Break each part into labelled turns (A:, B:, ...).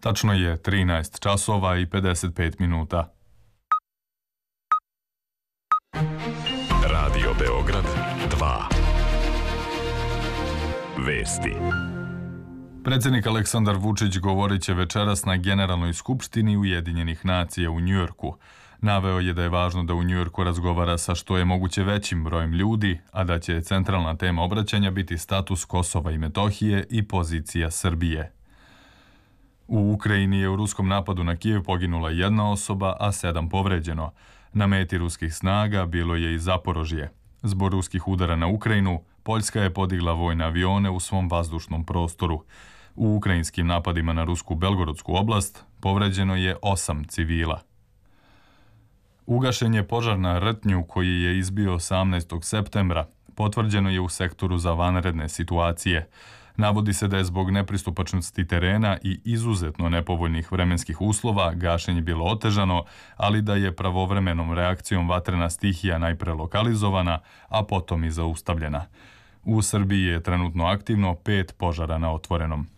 A: Tačno je 13 časova i 55 minuta.
B: Radio Beograd 2. Vesti.
A: Predsjednik Aleksandar Vučić govorit će večeras na Generalnoj skupštini Ujedinjenih nacija u Njujorku. Naveo je da je važno da u Njujorku razgovara sa što je moguće većim brojem ljudi, a da će centralna tema obraćanja biti status Kosova i Metohije i pozicija Srbije. U Ukrajini je u ruskom napadu na Kijev poginula 1 osoba, a 7 povređeno. Na meti ruskih snaga bilo je i Zaporožje. Zbog ruskih udara na Ukrajinu, Poljska je podigla vojne avione u svom vazdušnom prostoru. U ukrajinskim napadima na rusku Belgorodsku oblast povređeno je 8 civila. Ugašen je požar na Rtnju koji je izbio 18. septembra. Potvrđeno je u sektoru za vanredne situacije. Navodi se da je zbog nepristupačnosti terena i izuzetno nepovoljnih vremenskih uslova gašenje bilo otežano, ali da je pravovremenom reakcijom vatrena stihija najpre lokalizovana, a potom i zaustavljena. U Srbiji je trenutno aktivno 5 požara na otvorenom.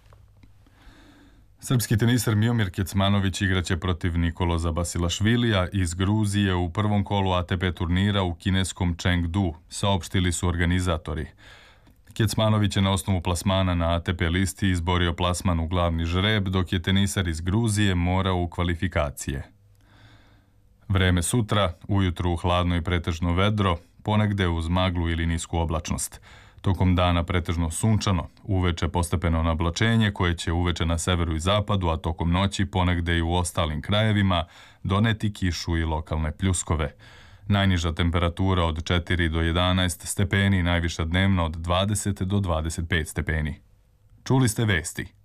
A: Srpski teniser Miomir Kecmanović igraće protiv Nikoloza Basilašvilija iz Gruzije u prvom kolu ATP turnira u kineskom Chengdu, saopštili su organizatori. Kecmanović je na osnovu plasmana na ATP listi izborio plasman u glavni žreb, dok je teniser iz Gruzije morao u kvalifikacije. Vreme sutra, ujutru hladno i pretežno vedro, ponegde uz maglu ili nisku oblačnost. Tokom dana pretežno sunčano, uveče postepeno nablačenje koje će uveče na severu i zapadu, a tokom noći ponegde i u ostalim krajevima doneti kišu i lokalne pljuskove. Najniža temperatura od 4 do 11 stepeni, najviša dnevno od 20 do 25 stepeni. Čuli ste vesti.